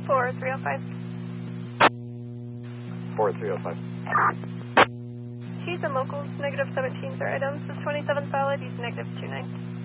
4305. 4305. He's in locals, negative 17, sir. Items is 27 solid, he's negative 29.